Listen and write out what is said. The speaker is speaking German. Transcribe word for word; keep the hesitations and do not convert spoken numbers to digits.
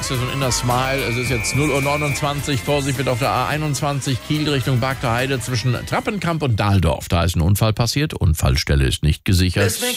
Access und Inner Smile. Es ist jetzt null Uhr neunundzwanzig. Vorsicht wird auf der A einundzwanzig Kiel Richtung Bargter Heide zwischen Trappenkamp und Dahldorf. Da ist ein Unfall passiert. Unfallstelle ist nicht gesichert.